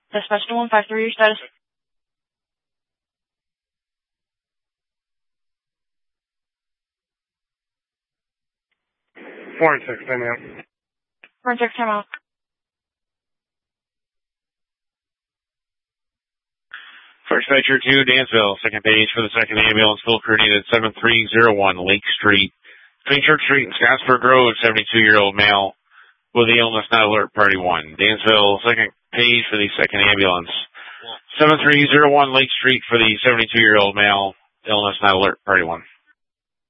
Dispatch to 153, your status. 4 and 6, time out. 4 and 6, time out. First Dispatcher to Dansville, second page for the second ambulance, full crew needed 7301 Lake Street. Between Church Street and Scottsburg Road, 72-year-old male with the illness not alert, party 1. Dansville, second page for the second ambulance. 7301 Lake Street for the 72-year-old male, illness not alert, party 1.